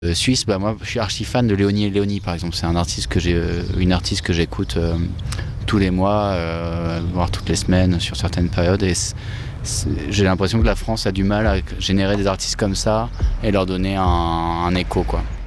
Suisse, moi je suis archi fan de Léonie et Léonie par exemple. C'est un artiste une artiste que j'écoute tous les mois, voire toutes les semaines sur certaines périodes. Et j'ai l'impression que la France a du mal à générer des artistes comme ça et leur donner un écho, quoi.